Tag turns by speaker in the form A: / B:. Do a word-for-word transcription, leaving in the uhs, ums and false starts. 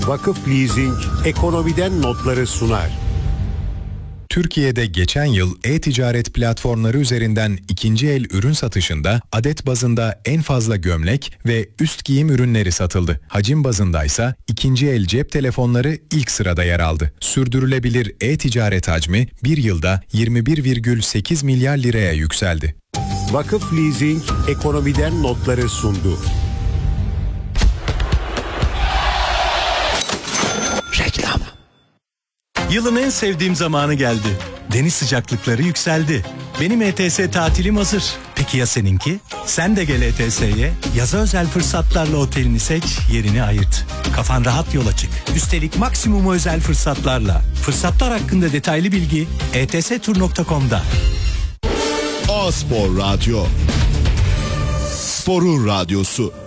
A: Vakıf Leasing ekonomiden notları sunar.
B: Türkiye'de geçen yıl e-ticaret platformları üzerinden ikinci el ürün satışında adet bazında en fazla gömlek ve üst giyim ürünleri satıldı. Hacim bazındaysa ikinci el cep telefonları ilk sırada yer aldı. Sürdürülebilir e-ticaret hacmi bir yılda yirmi bir virgül sekiz milyar liraya yükseldi.
A: Vakıf Leasing ekonomiden notları sundu.
C: Reklam. Yılın en sevdiğim zamanı geldi. Deniz sıcaklıkları yükseldi. Benim E T S tatilim hazır. Peki ya seninki? Sen de gel E T S'ye. Yaza özel fırsatlarla otelini seç, yerini ayırt. Kafan rahat yola çık. Üstelik maksimum özel fırsatlarla. Fırsatlar hakkında detaylı bilgi e t s tur nokta com'da.
D: A-Spor Radyo. Sporun radyosu.